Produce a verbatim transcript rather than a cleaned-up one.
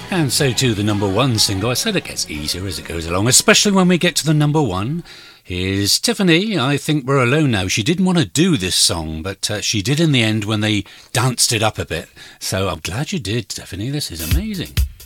And so too the number one single. I said it gets easier as it goes along, especially when we get to the number one. Here's Tiffany, I Think We're Alone Now. She didn't want to do this song, but uh, she did in the end when they danced it up a bit. So I'm glad you did, Tiffany. This is amazing.